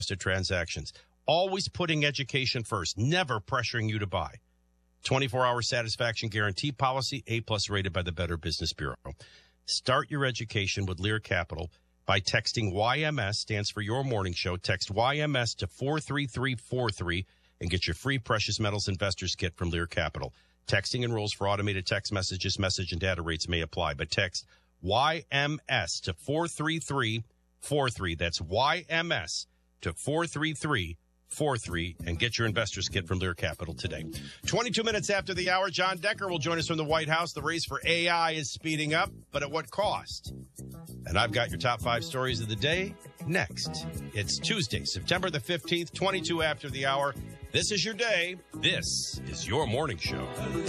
transactions. Always putting education first, never pressuring you to buy. 24-hour satisfaction guarantee policy, A+ rated by the Better Business Bureau. Start your education with Lear Capital by texting YMS, stands for Your Morning Show. Text YMS to 43343 and get your free Precious Metals Investors Kit from Lear Capital. Texting enrolls for automated text messages. Message and data rates may apply, but text YMS to 43343. That's YMS to 43343 and get your Investors Kit from Lear Capital today. 22 minutes after the hour, John Decker will join us from the White House. The race for AI is speeding up, but at what cost? And I've got your top 5 stories of the day next. It's Tuesday, September the 15th, 22 after the hour. This is your day. This is your morning show.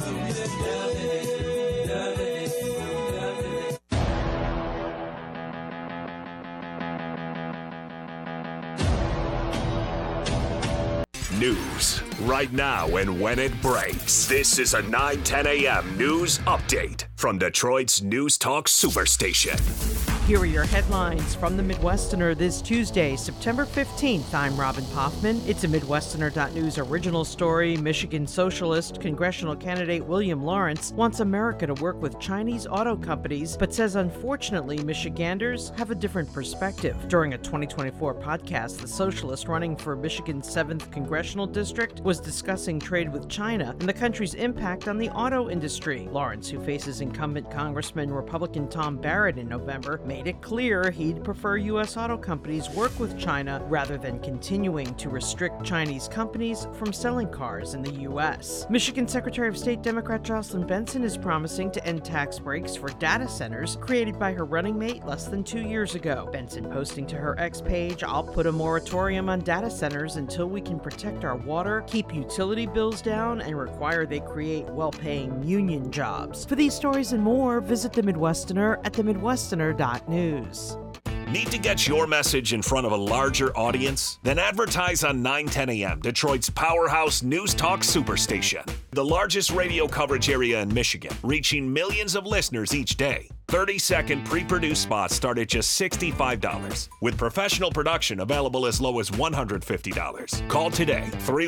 News right now and when it breaks. This is a 9:10 a.m. news update from Detroit's News Talk Superstation. Here are your headlines from the Midwesterner this Tuesday, September 15th. I'm Robin Poffman. It's a Midwesterner.news original story. Michigan socialist congressional candidate William Lawrence wants America to work with Chinese auto companies, but says unfortunately Michiganders have a different perspective. During a 2024 podcast, the socialist running for Michigan's 7th congressional district was discussing trade with China and the country's impact on the auto industry. Lawrence, who faces incumbent Congressman Republican Tom Barrett in November, made it clear he'd prefer U.S. auto companies work with China rather than continuing to restrict Chinese companies from selling cars in the U.S. Michigan Secretary of State Democrat Jocelyn Benson is promising to end tax breaks for data centers created by her running mate less than 2 years ago. Benson posting to her X page, "I'll put a moratorium on data centers until we can protect our water, keep utility bills down, and require they create well-paying union jobs." For these stories and more, visit The Midwesterner at themidwesterner.news. Need to get your message in front of a larger audience? Then advertise on 9:10 a.m., Detroit's powerhouse news talk superstation. The largest radio coverage area in Michigan, reaching millions of listeners each day. 30-second pre-produced spots start at just $65, with professional production available as low as $150. Call today,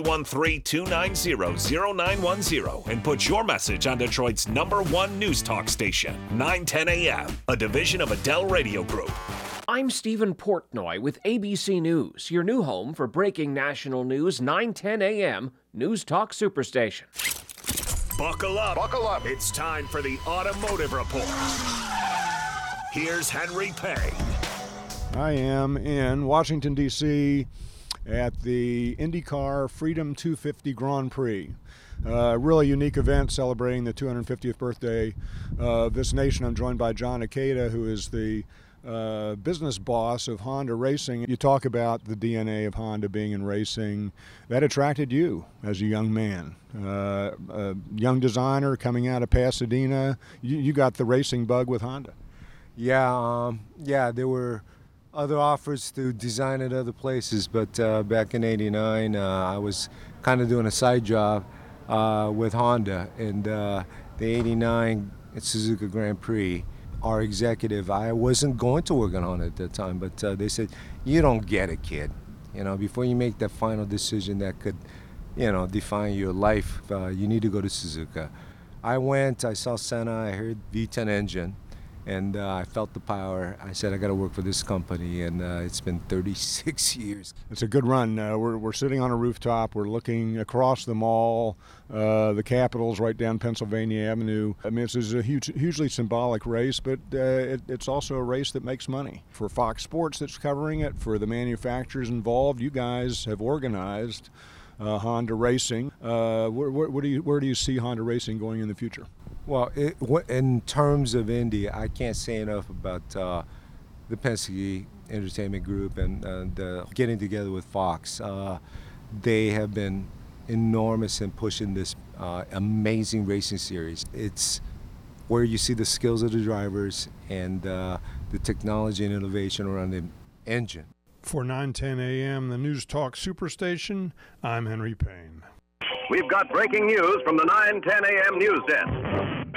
313-290-0910, and put your message on Detroit's #1 news talk station, 9:10 a.m., a division of Adele Radio Group. I'm Stephen Portnoy with ABC News, your new home for breaking national news, 9:10 a.m. News Talk Superstation. Buckle up. Buckle up. It's time for the Automotive Report. Here's Henry Payne. I am in Washington, D.C. at the IndyCar Freedom 250 Grand Prix. A really unique event celebrating the 250th birthday of this nation. I'm joined by John Ikeda, who is the business boss of Honda Racing. You talk about the DNA of Honda being in racing. That attracted you as a young man. A young designer coming out of Pasadena. You got the racing bug with Honda. Yeah, there were other offers to design at other places, but back in '89, I was kind of doing a side job with Honda, and the '89 Suzuka Grand Prix. Our executive, I wasn't going to work on Honda at that time, but they said, "You don't get it, kid. Before you make that final decision that could, define your life, you need to go to Suzuka." I went, I saw Senna, I heard V10 engine, and I felt the power. I said, I got to work for this company, and it's been 36 years. It's a good run. We're sitting on a rooftop. We're looking across the mall. The Capitol's right down Pennsylvania Avenue. I mean, this is a hugely symbolic race, but it's also a race that makes money. For Fox Sports that's covering it, for the manufacturers involved, you guys have organized Honda Racing. Where do you see Honda Racing going in the future? Well, in terms of Indy, I can't say enough about the Penske Entertainment Group and getting together with Fox. They have been enormous in pushing this amazing racing series. It's where you see the skills of the drivers and the technology and innovation around the engine. For 9:10 a.m., the News Talk Superstation, I'm Henry Payne. We've got breaking news from the 9:10 a.m. news desk.